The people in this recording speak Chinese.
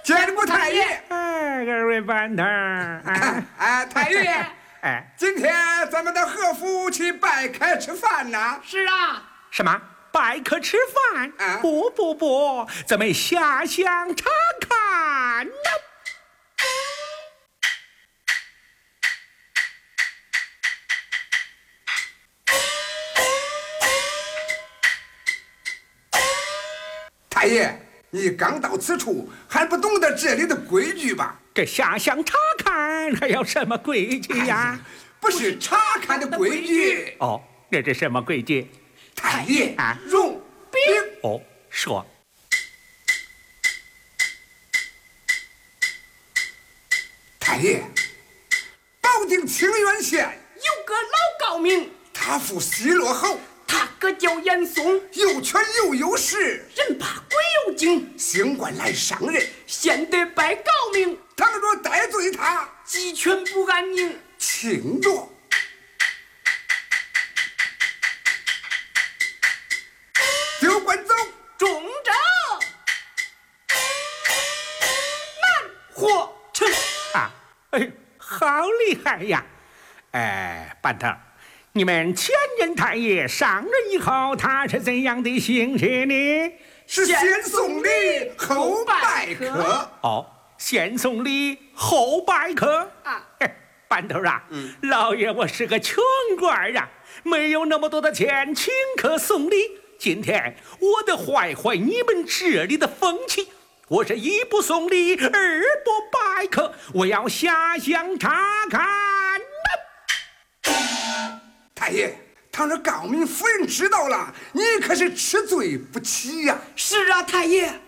见过太爷。 二位板头太爷，今天咱们到何府去拜客吃饭呢？ 是啊。 什么？拜客吃饭？不，咱们下乡查看呢。 太爷，你刚到此处，还不懂得这里的规矩吧？ 这下乡查看还要什么规矩呀？ 不是查看的规矩。 哦，这是什么规矩？ 太爷，容禀。 哦，说。 太爷，保定清源县有个老高明， 他父西落后， 他哥叫严嵩， 有权又有势， 人怕鬼有精， 星官来伤人， 先得拜高明。 倘若得罪他， 鸡犬不安宁， 请坐。丢官走， 中正，难活成。 好厉害呀！板头，你们前任太爷上任以后，他是怎样的行事呢？ 是先送礼后拜客。 哦，先送礼后拜客啊！ 板头啊，老爷我是个穷官啊，没有那么多的钱请客送礼。今天我得坏坏你们这里的风气。我是一不送礼，二不拜客，我要下乡查看。 太爷，倘若高明夫人知道了，你可是吃罪不起呀！ 是啊，太爷。